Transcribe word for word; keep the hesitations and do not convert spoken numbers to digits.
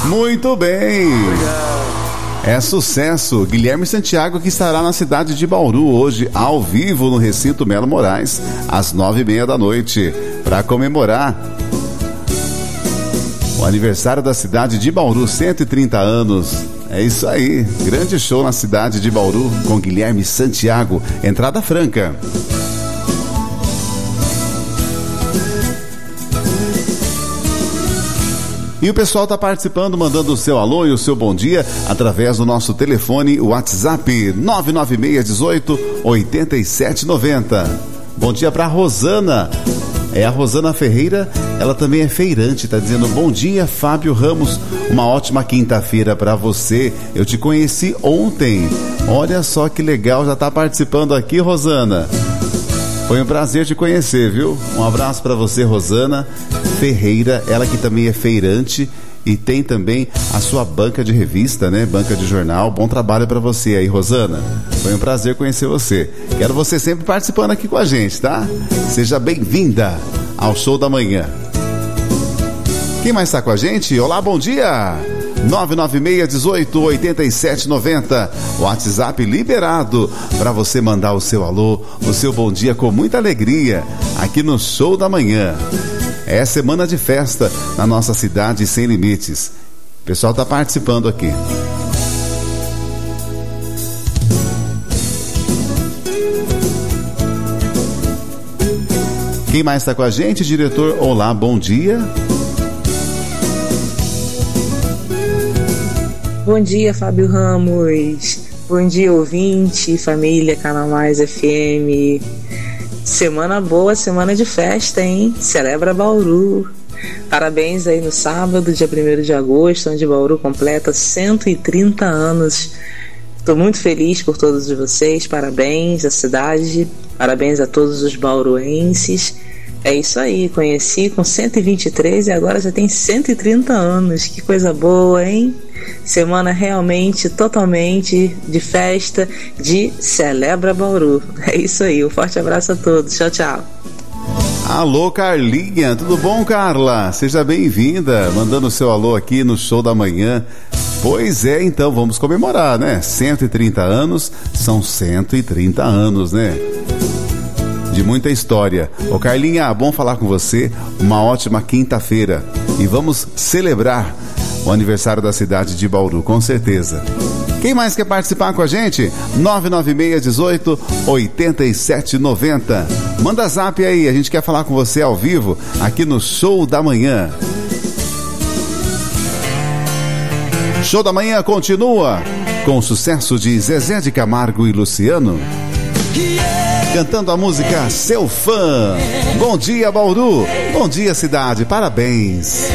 Muito bem. Obrigado. É sucesso. Guilherme Santiago, que estará na cidade de Bauru hoje, ao vivo no Recinto Melo Moraes, às nove e meia da noite, para comemorar o aniversário da cidade de Bauru, cento e trinta anos. É isso aí, grande show na cidade de Bauru com Guilherme Santiago, entrada franca. E o pessoal está participando, mandando o seu alô e o seu bom dia através do nosso telefone, o WhatsApp nove nove seis um oito, oito sete nove zero. Bom dia para Rosana. É a Rosana Ferreira, ela também é feirante, tá dizendo: bom dia, Fábio Ramos, uma ótima quinta-feira para você. Eu te conheci ontem. Olha só que legal, já tá participando aqui, Rosana. Foi um prazer te conhecer, viu? Um abraço para você, Rosana Ferreira, ela que também é feirante e tem também a sua banca de revista, né? Banca de jornal. Bom trabalho para você aí, Rosana. Foi um prazer conhecer você. Quero você sempre participando aqui com a gente, tá? Seja bem-vinda ao Show da Manhã. Quem mais está com a gente? Olá, bom dia! nove nove seis um oito, oito sete nove zero. WhatsApp liberado para você mandar o seu alô, o seu bom dia com muita alegria aqui no Show da Manhã. É semana de festa na nossa cidade sem limites. O pessoal está participando aqui. Quem mais está com a gente, diretor? Olá, bom dia. Bom dia, Fábio Ramos. Bom dia, ouvinte, família Canal Mais F M. Semana boa, semana de festa, hein? Celebra Bauru. Parabéns aí no sábado, dia primeiro de agosto, onde Bauru completa cento e trinta anos. Estou muito feliz por todos vocês. Parabéns à cidade, parabéns a todos os bauruenses. É isso aí, conheci com cento e vinte e três e agora já tem cento e trinta anos. Que coisa boa, hein? Semana realmente, totalmente de festa, de Celebra Bauru. É isso aí, um forte abraço a todos. Tchau, tchau. Alô, Carlinha, tudo bom, Carla? Seja bem-vinda, mandando o seu alô aqui no Show da Manhã. Pois é, então, vamos comemorar, né? cento e trinta anos, são cento e trinta anos, né? De muita história. Ô, Carlinha, bom falar com você, uma ótima quinta-feira. E vamos celebrar o aniversário da cidade de Bauru, com certeza. Quem mais quer participar com a gente? nove nove seis um oito, oito sete nove zero. Manda zap aí, a gente quer falar com você ao vivo, aqui no Show da Manhã. Show da Manhã continua com o sucesso de Zezé de Camargo e Luciano, cantando a música Seu Fã. Bom dia, Bauru. Bom dia, cidade. Parabéns.